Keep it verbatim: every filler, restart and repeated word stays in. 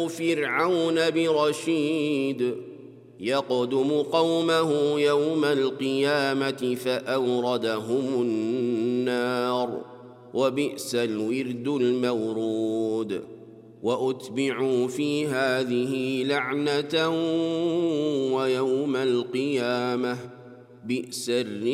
فرعون برشيد يقدم قومه يوم القيامة فأوردهم النار وبئس الورد المورود وأتبعوا في هذه لعنة ويوم القيامة بئس الرفد